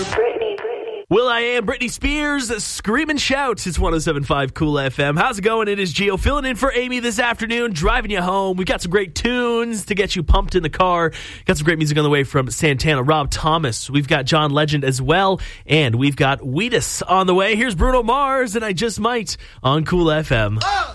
will.i.am, Britney Spears, Scream and Shout. It's 107.5 Cool FM. How's it going? It is Gio filling in for Amy this afternoon, driving you home. We've got some great tunes to get you pumped in the car. Got some great music on the way from Santana, Rob Thomas. We've got John Legend as well, and we've got Wheatus on the way. Here's Bruno Mars, and I Just Might on Cool FM.